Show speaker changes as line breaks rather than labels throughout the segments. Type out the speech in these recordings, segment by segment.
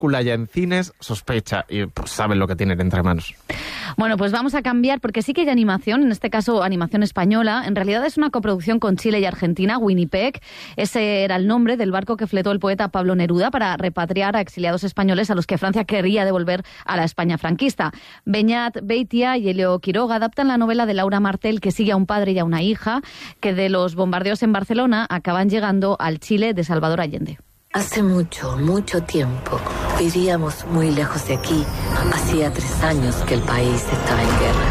película ya en cines, sospecha y pues saben lo que tienen entre manos.
Bueno, pues vamos a cambiar, porque sí que hay animación, en este caso animación española. En realidad es una coproducción con Chile y Argentina, Winnipeg. Ese era el nombre del barco que fletó el poeta Pablo Neruda para repatriar a exiliados españoles a los que Francia quería devolver a la España franquista. Beñat Beitia y Elio Quiroga adaptan la novela de Laura Martel, que sigue a un padre y a una hija que de los bombardeos en Barcelona acaban llegando al Chile de Salvador Allende.
Hace mucho, mucho tiempo vivíamos muy lejos de aquí. Hacía 3 años que el país estaba en guerra.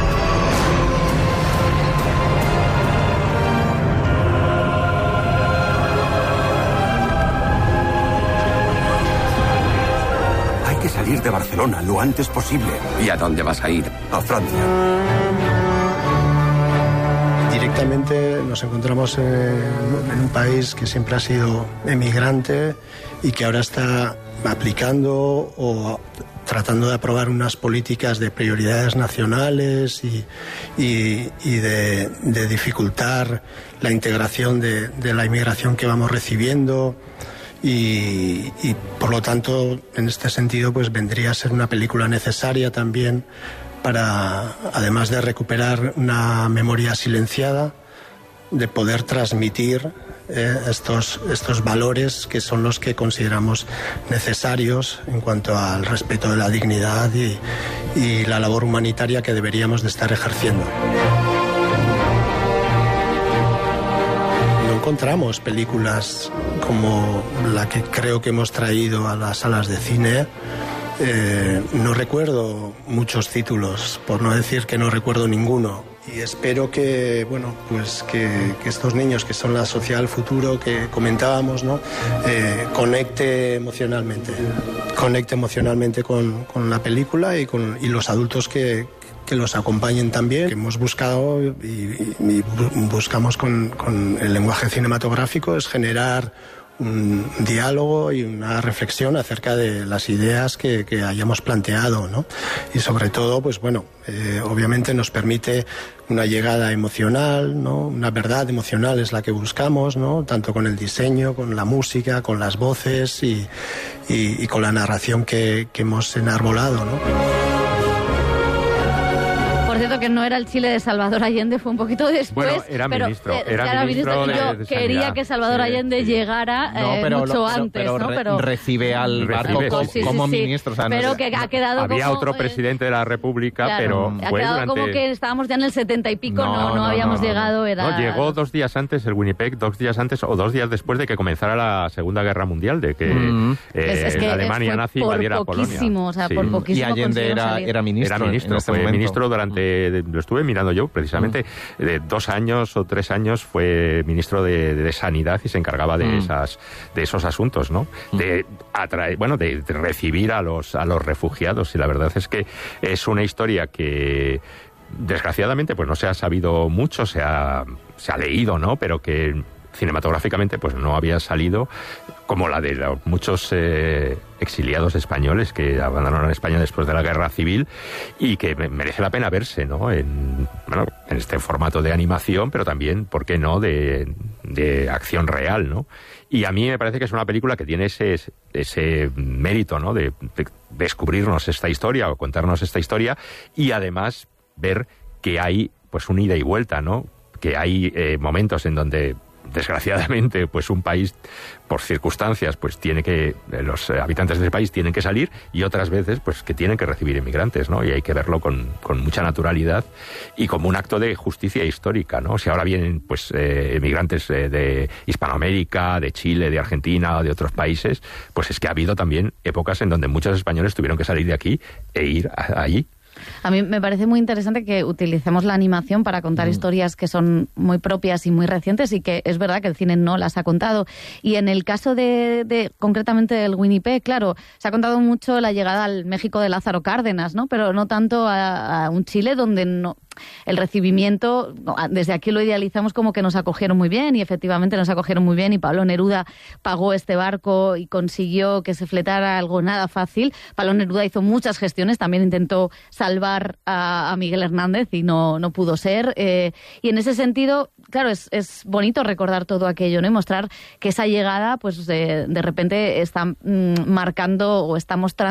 Hay que salir de Barcelona lo antes posible.
¿Y a dónde vas a ir?
A Francia.
Directamente nos encontramos en un país que siempre ha sido emigrante y que ahora está aplicando o tratando de aprobar unas políticas de prioridades nacionales y de dificultar la integración de la inmigración que vamos recibiendo. Y por lo tanto, en este sentido, pues vendría a ser una película necesaria también para, además de recuperar una memoria silenciada, de poder transmitir estos valores que son los que consideramos necesarios en cuanto al respeto de la dignidad y la labor humanitaria que deberíamos de estar ejerciendo. No encontramos películas como la que creo que hemos traído a las salas de cine. No recuerdo muchos títulos, por no decir que no recuerdo ninguno. Y espero que, bueno, pues que estos niños que son la sociedad del futuro que comentábamos, ¿no? Conecte emocionalmente con la película y los adultos que los acompañen también. Hemos buscado y buscamos con el lenguaje cinematográfico es generar un diálogo y una reflexión acerca de las ideas que hayamos planteado, ¿no? Y sobre todo, pues bueno, obviamente nos permite una llegada emocional, ¿no? Una verdad emocional es la que buscamos, ¿no? Tanto con el diseño, con la música, con las voces y con la narración que hemos enarbolado, ¿no?
Por cierto, que no era el Chile de Salvador Allende, fue un poquito después.
Bueno, era
pero,
ministro.
Era ministro y yo quería que Salvador Allende llegara mucho antes, ¿no?
Pero recibe al barco como ministro. O sea,
pero que ha quedado
había
como,
otro presidente de la República,
claro,
pero
ha
fue
quedado
durante...
como que estábamos ya en el 70 y pico, no habíamos llegado.
No, llegó 2 días antes el Winnipeg, 2 días antes o 2 días después de que comenzara la Segunda Guerra Mundial, de que la Alemania nazi invadiera Polonia.
O sea, por poquísimo.
Y Allende era ministro.
Era ministro, fue ministro durante... Lo estuve mirando yo, precisamente, de 2 años o 3 años fue ministro de Sanidad y se encargaba de esos asuntos, ¿no? De atraer, bueno, de recibir a los refugiados. Y la verdad es que es una historia que desgraciadamente pues no se ha sabido mucho, se ha leído, ¿no? Pero que cinematográficamente pues no había salido, como la de los muchos exiliados españoles que abandonaron España después de la Guerra Civil y que merece la pena verse, ¿no? En este formato de animación, pero también, ¿por qué no?, de acción real, ¿no? Y a mí me parece que es una película que tiene ese mérito, ¿no?, de descubrirnos esta historia o contarnos esta historia y además ver que hay pues un ida y vuelta, ¿no? Que hay momentos en donde desgraciadamente, pues un país, por circunstancias, pues los habitantes del país tienen que salir y otras veces, pues que tienen que recibir inmigrantes, ¿no? Y hay que verlo con mucha naturalidad y como un acto de justicia histórica, ¿no? Si ahora vienen, pues, inmigrantes de Hispanoamérica, de Chile, de Argentina, de otros países, pues es que ha habido también épocas en donde muchos españoles tuvieron que salir de aquí e ir allí.
A mí me parece muy interesante que utilicemos la animación para contar historias que son muy propias y muy recientes y que es verdad que el cine no las ha contado. Y en el caso de concretamente del Winnipeg, claro, se ha contado mucho la llegada al México de Lázaro Cárdenas, ¿no? Pero no tanto a un Chile donde no... el recibimiento, desde aquí lo idealizamos como que nos acogieron muy bien, y efectivamente nos acogieron muy bien, y Pablo Neruda pagó este barco y consiguió que se fletara algo nada fácil. Pablo Neruda hizo muchas gestiones, también intentó salvar a Miguel Hernández y no pudo ser. Y en ese sentido, claro, es bonito recordar todo aquello, ¿no? Y mostrar que esa llegada, pues de repente está marcando o está mostrando